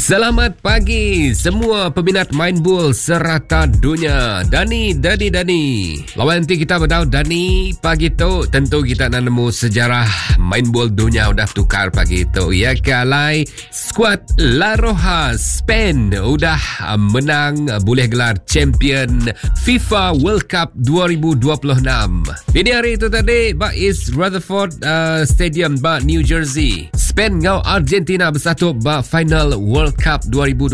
Selamat pagi semua peminat main bola serata dunia. Dani. Lawan nanti kita beritahu Dani pagi tu tentu kita nak nemu sejarah main bola dunia udah tukar pagi tu. Ya kalai skuad La Roja Spain udah menang boleh gelar champion FIFA World Cup 2026. Ini hari itu tadi East Rutherford Stadium New Jersey. Spain ngau Argentina bersatu final World Cup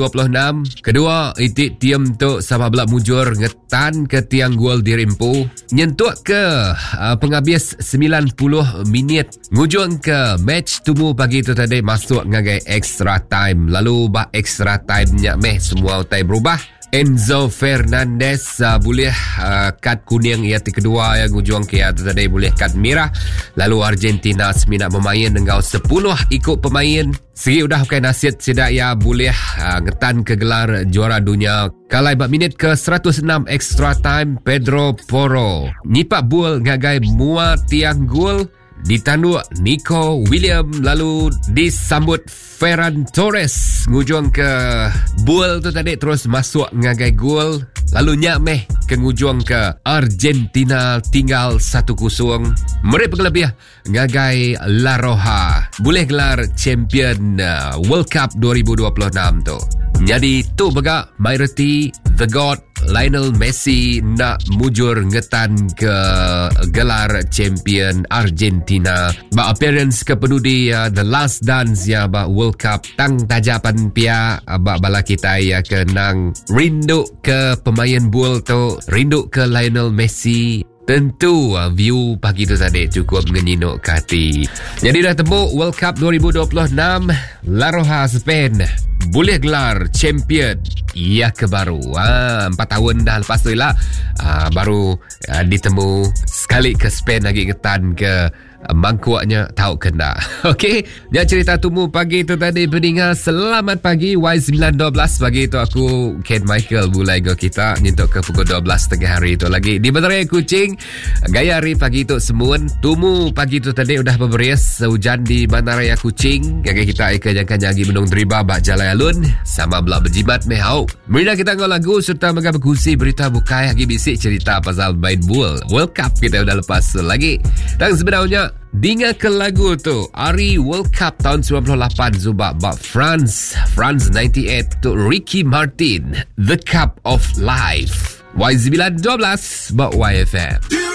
2026. Kedua itik tiam tu sama belak mujur ngetan ke tiang gol dirimpu. Nyentuk ke penghabis 90 minit. Ngujung ke match tumu pagi tu tadi masuk ngagai extra time. Lalu extra time nya semua utai berubah. Enzo Fernandez boleh kad kuning iati kedua yang ujung ke tadi boleh kad merah. Lalu Argentina seminat pemain dengan 10 ikut pemain. Segi udah pakai nasihat sidak ya boleh ngetan ke gelar juara dunia. Kalai minit ke 106 extra time Pedro Porro nyipak bol ngagai mua tiang gol. Ditanduk Nico William, lalu disambut Ferran Torres ngujung ke bol tu tadi terus masuk ngagai gol. Lalu nyak ke ngujung ke Argentina tinggal 1-0. Mereka berlebih ngagai La Roja boleh gelar champion World Cup 2026 tu. Jadi tu bega majoriti The God Lionel Messi nak mujur ngetan ke gelar champion Argentina. Appearance ke penudi The Last Dance ya World Cup tang tajapan pia bala kita ya kenang rindu ke pemain bola tu, rindu ke Lionel Messi. Tentu view pagi tu tadi cukup menginuk hati. Jadi dah tembuk World Cup 2026 La Roja Spain boleh gelar champion. Ia ke baru 4 tahun dah lepas tu lah baru ditemu sekali ke Spain lagi ngetan ke mangkuaknya tahu kena. Okey, dia cerita tumu pagi tu tadi pendengar. Selamat pagi Y912 pagi tu aku Ken Michael mulai go kita nyentuk ke pukul 12 tengah hari tu lagi di Bandaraya Kuching. Gaya hari pagi tu semua tumu pagi tu tadi udah berberes hujan di Bandaraya Kuching. Gaya kita jangan lagi menung deriba bak jalan alun sama belak berjimat mehau. Merina kita ngau lagu serta mega berkusi berita bukai lagi bisik cerita pasal main bola World Cup kita udah lepas lagi. Dan sebenarnya dengar ke lagu tu hari World Cup tahun 98 Zubak France 98 tu Ricky Martin The Cup of Life. Y912 YFM.